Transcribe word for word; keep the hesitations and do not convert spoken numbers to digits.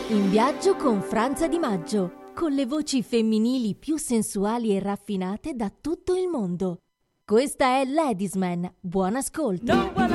In viaggio con Franza Di Maggio, con le voci femminili più sensuali e raffinate da tutto il mondo. Questa è Ladies Man. Buon ascolto. No, well,